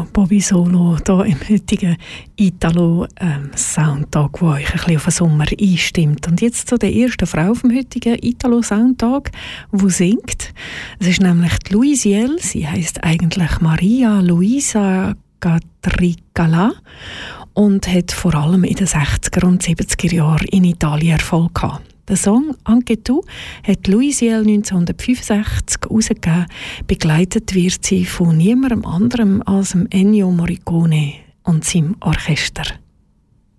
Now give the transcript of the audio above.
Bobby Solo hier im heutigen Italo-Soundtag, der euch ein bisschen auf den Sommer einstimmt. Und jetzt zu der ersten Frau vom heutigen Italo-Soundtag, die singt. Es ist nämlich die Louisielle. Sie heisst eigentlich Maria Luisa Catricala und hat vor allem in den 60er und 70er Jahren in Italien Erfolg gehabt. Der Song «Anche tu» hat Louisielle 1965 herausgegeben. Begleitet wird sie von niemandem anderem als Ennio Morricone und seinem Orchester.